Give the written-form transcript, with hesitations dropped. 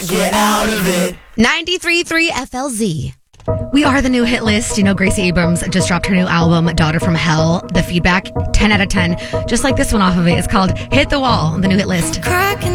Get out of it. 93.3 FLZ. We are the new hit list. You know, Gracie Abrams just dropped her new album, Daughter from Hell. The feedback, 10 out of 10. Just like this one off of it. It's called Hit the Wall, the new hit list. Cracking